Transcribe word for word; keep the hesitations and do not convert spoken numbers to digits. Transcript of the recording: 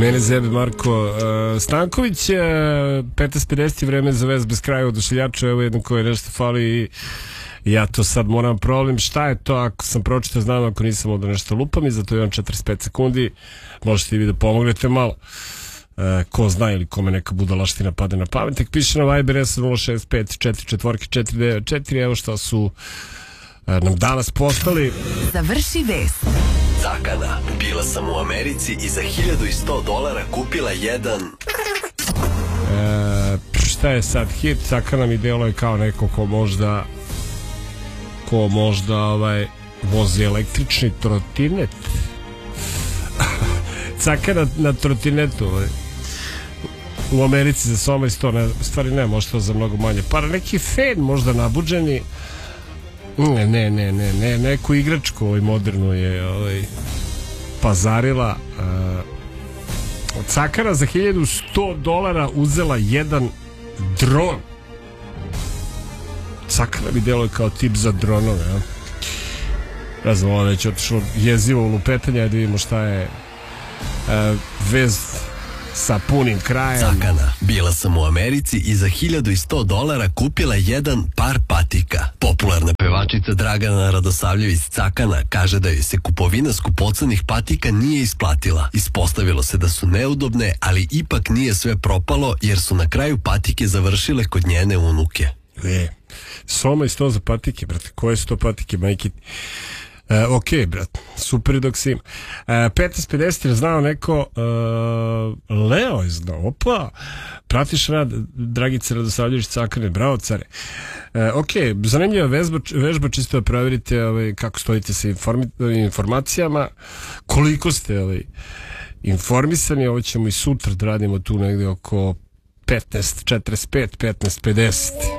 Mene zebe Marko uh, Stanković, uh, petnaest pedeset vreme za vez bez kraja odušiljača, evo jedno koje nešto fali i ja to sad moram problem. Šta je to ako sam pročitao, znam, ako nisam onda nešto lupam i zato imam četrdeset pet sekundi, možete i vi da pomognete malo. Uh, ko zna ili kome neka budalaština pade na pamet, tek piše na Viber S nula šest pet četiri četiri četiri devet četiri, evo šta su uh, nam danas postali. Završi vest. Cakana, bila sam u Americi i za hiljadu i sto dolara kupila jedan... E, šta je sad hit? Cakana mi deluje kao neko ko možda ko možda ovaj, vozi električni trotinet. Cakana na trotinetu ovaj. U Americi za soma i sto, ne, stvari ne, možda za mnogo manje para. Neki fen možda nabuđeni. Ne, ne, ne, ne, ne, neku igračku ovaj modernu je ovaj, pazarila. Uh, Cakana za hiljadu sto dolara uzela jedan dron. Cakana mi deluje kao tip za dronove, ja? Ne znam, ovo već otišlo jezivo u lupetanje, da vidimo šta je uh, vez sa punim krajem. Cakana, bila sam u Americi i za hiljadu i sto dolara kupila jedan par patika. Popularna pevačica Dragana Radosavljević Cakana kaže da joj se kupovina skupocenih patika nije isplatila. Ispostavilo se da su neudobne, ali ipak nije sve propalo jer su na kraju patike završile kod njene unuke. E, soma i sto za patike, brate. Koje su to patike, majke? E, ok, brat, super dok si ima. E, petnaest pedeset je znao neko, e, Leo je znao, opa, pratiš rad Dragice Radosavljević Cakane, bravo care. E, ok, zanimljiva vežba, vežba čisto da provjerite ovaj, kako stojite sa informi, informacijama, koliko ste ovaj, informisani, ovo ćemo i sutra da radimo tu negde oko petnaest četrdeset pet, petnaest pedeset.